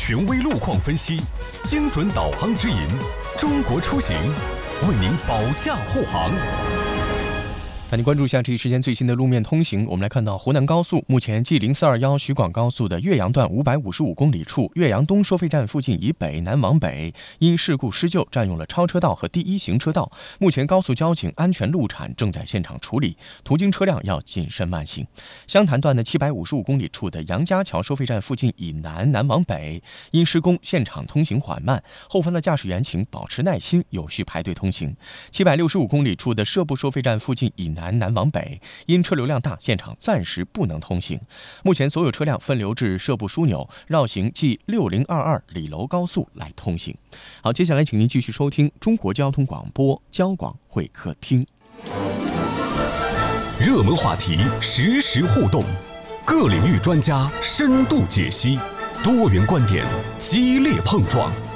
权威路况分析，精准导航指引，中国出行为您保驾护航。 带您关注一下这一时间最新的路面通行。我们来看到湖南高速目前 G0421 徐广高速的岳阳段555公里处岳阳东收费站附近以北南往北，因事故施救占用了超车道和第一行车道，目前高速交警安全路产正在现场处理，途经车辆要谨慎慢行。湘潭段的755公里处的杨家桥收费站附近以南南往北，因施工现场通行缓慢，后方的驾驶员请保持耐心，有序排队通行。765公里处的社部收费站附近以南南往北，因车流量大，现场暂时不能通行。目前所有车辆分流至社部枢纽，绕行G6022李楼高速来通行。好，接下来请您继续收听中国交通广播交广会客厅。 热门话题实时互动，各领域专家深度解析，多元观点激烈碰撞。